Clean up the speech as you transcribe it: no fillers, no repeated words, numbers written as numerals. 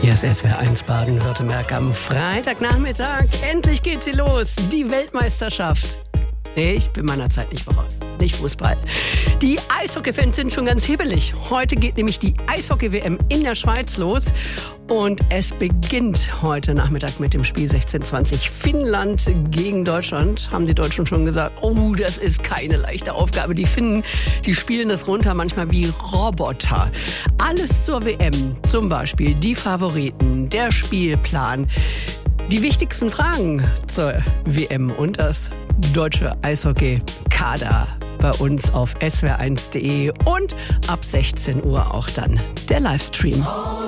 Hier ist SWR1 Baden-Württemberg am Freitagnachmittag. Endlich geht sie los, die Weltmeisterschaft. Ich bin meiner Zeit nicht voraus, nicht Fußball. Die Eishockey-Fans sind schon ganz hibbelig. Heute geht nämlich die Eishockey-WM in der Schweiz los. Und es beginnt heute Nachmittag mit dem Spiel 16:20 Finnland gegen Deutschland. Haben die Deutschen schon gesagt, oh, das ist keine leichte Aufgabe. Die Finnen, die spielen das runter manchmal wie Roboter. Alles zur WM, zum Beispiel die Favoriten, der Spielplan, die wichtigsten Fragen zur WM und das deutsche Eishockey-Kader bei uns auf swr1.de und ab 16 Uhr auch dann der Livestream.